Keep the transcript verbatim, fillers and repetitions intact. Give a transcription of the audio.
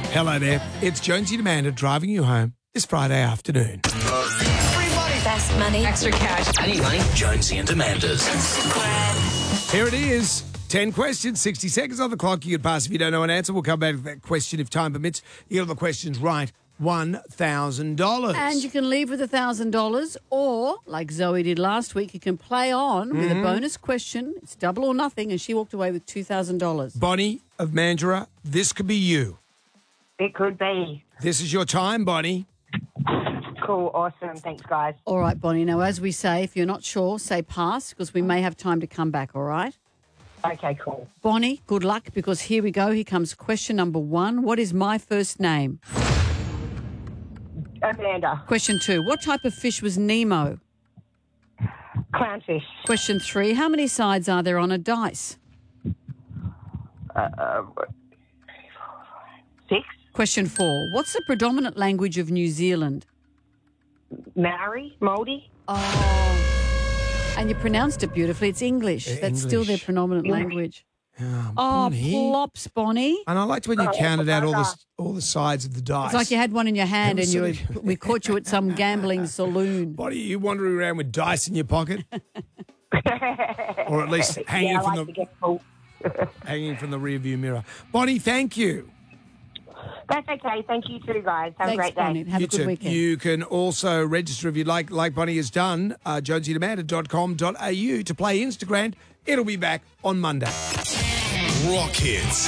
Hello there. It's Jonesy and Amanda driving you home this Friday afternoon. Everybody. Best money. Extra cash. I need money. Jonesy and Amanda's. Here it is. ten questions, sixty seconds on the clock. You can pass if you don't know an answer. We'll come back to that question if time permits. You get all the questions right. one thousand dollars. And you can leave with one thousand dollars, or, like Zoe did last week, you can play on with Mm-hmm. a bonus question. It's double or nothing, and she walked away with two thousand dollars. Bonnie of Mandurah, this could be you. It could be. This is your time, Bonnie. Cool, awesome. Thanks, guys. All right, Bonnie. Now, as we say, if you're not sure, say pass, because we may have time to come back, all right? Okay, cool. Bonnie, good luck, because here we go. Here comes question number one. What is my first name? Amanda. Question two. What type of fish was Nemo? Clownfish. Question three. How many sides are there on a dice? Uh, six. Question four. What's the predominant language of New Zealand? Maori. Māori. Oh. And you pronounced it beautifully. It's English. Uh, That's still their English. predominant English. language. Oh, Oh, Bonnie. plops, Bonnie. And I liked when you Oh, counted out all the, Bugger. all the sides of the dice. It's like you had one in your hand That and was you sort were, of- we caught you at some gambling saloon. Bonnie, you wandering around with dice in your pocket? Or at least hanging, Yeah, I from, like the, to get full. hanging from the rearview mirror. Bonnie, thank you. That's okay. Thank you too, guys. Have Thanks, a great day. Bonnie. Have you a good too. weekend. You can also register if you'd like, like Bonnie has done, uh, jonesy and amanda dot com dot a u to play Instagram. It'll be back on Monday. Rock Hits.